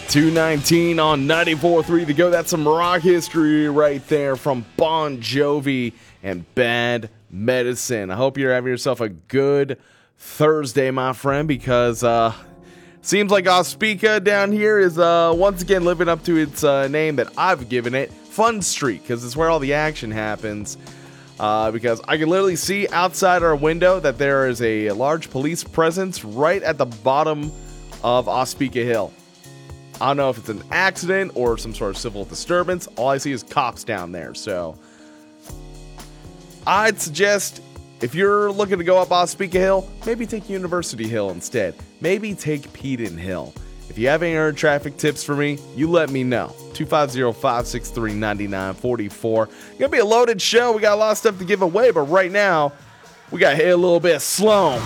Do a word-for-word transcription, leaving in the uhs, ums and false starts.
two nineteen on ninety-four point three to go. That's some rock history right there from Bon Jovi and Bad Medicine. I hope you're having yourself a good Thursday, my friend, because uh, seems like Ospika down here is uh, once again living up to its uh, name that I've given it, Fun Street, because it's where all the action happens. Uh, because I can literally see outside our window that there is a large police presence right at the bottom of Ospika Hill. I don't know if it's an accident or some sort of civil disturbance. All I see is cops down there. So I'd suggest if you're looking to go up Ospika Hill, maybe take University Hill instead. Maybe take Peden Hill. If you have any other traffic tips for me, you let me know. two five zero, five six three, nine nine four four. Gonna be a loaded show. We got a lot of stuff to give away, but right now, we gotta hit a little bit of Sloan.